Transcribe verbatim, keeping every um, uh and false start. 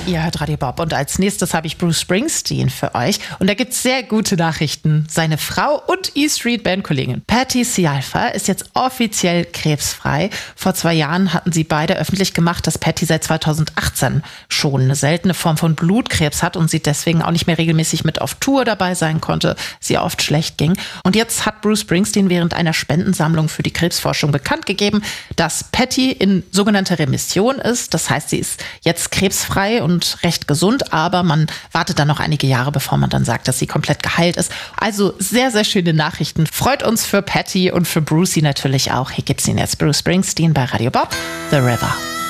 Ihr hört Radio Bob und als nächstes habe ich Bruce Springsteen für euch. Und da gibt es sehr gute Nachrichten. Seine Frau und E-Street-Band-Kollegin Patti Scialfa ist jetzt offiziell krebsfrei. Vor zwei Jahren hatten sie beide öffentlich gemacht, dass Patti seit zweitausendachtzehn schon eine seltene Form von Blutkrebs hat und sie deswegen auch nicht mehr regelmäßig mit auf Tour dabei sein konnte, sie oft schlecht ging. Und jetzt hat Bruce Springsteen während einer Spendensammlung für die Krebsforschung bekannt gegeben, dass Patti in sogenannter Remission ist. Das heißt, sie ist jetzt krebsfrei und recht gesund, aber man wartet dann noch einige Jahre, bevor man dann sagt, dass sie komplett geheilt ist. Also sehr, sehr schöne Nachrichten. Freut uns für Patti und für Brucey natürlich auch. Hier gibt's ihn jetzt, Bruce Springsteen bei Radio Bob, The River.